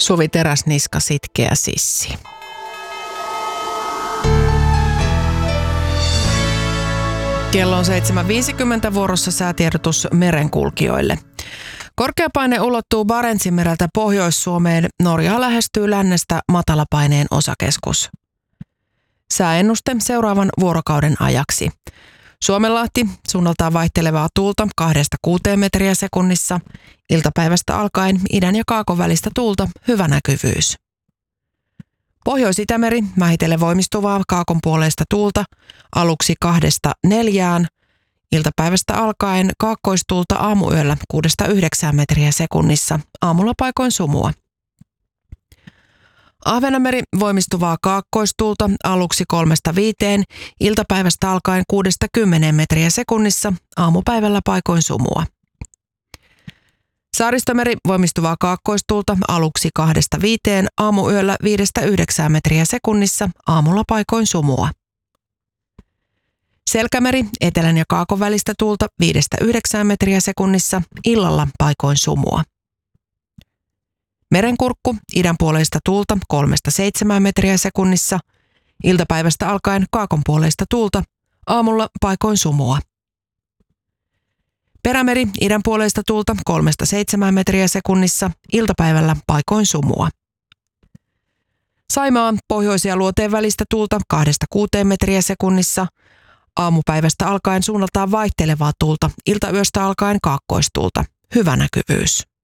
Suvi Teräsniska, Sitkeä sissi. Kello on 7.50, vuorossa säätiedotus merenkulkijoille. Korkeapaine ulottuu Barentsinmereltä Pohjois-Suomeen. Norjaa lähestyy lännestä matalapaineen osakeskus. Sääennuste seuraavan vuorokauden ajaksi. Suomenlahti, suunnaltaan vaihtelevaa tuulta 2-6 metriä sekunnissa. Iltapäivästä alkaen idän ja kaakon välistä tuulta, hyvä näkyvyys. Pohjois-Itämeri, vähitellen voimistuvaa kaakonpuoleista tuulta, aluksi 2-4. Iltapäivästä alkaen kaakkoistuulta aamuyöllä 6-9 metriä sekunnissa, aamulla paikoin sumua. Ahvenanmeri, voimistuvaa kaakkoistuulta, aluksi 3-5, iltapäivästä alkaen 6-10 metriä sekunnissa, aamupäivällä paikoin sumua. Saaristomeri, voimistuvaa kaakkoistuulta, aluksi 2-5, aamuyöllä 5-9 metriä sekunnissa, aamulla paikoin sumua. Selkämeri, etelän ja kaakon välistä tuulta 5-9 metriä sekunnissa, illalla paikoin sumua. Merenkurkku, idänpuoleista tuulta 3-7 metriä sekunnissa, iltapäivästä alkaen kaakonpuoleista tuulta, aamulla paikoin sumua. Perämeri, idänpuoleista tuulta 3-7 metriä sekunnissa, iltapäivällä paikoin sumua. Saimaa, pohjoisia luoteen välistä tuulta 2-6 metriä sekunnissa, aamupäivästä alkaen suunnaltaan vaihtelevaa tuulta, iltayöstä alkaen kaakkoistuulta, hyvä näkyvyys.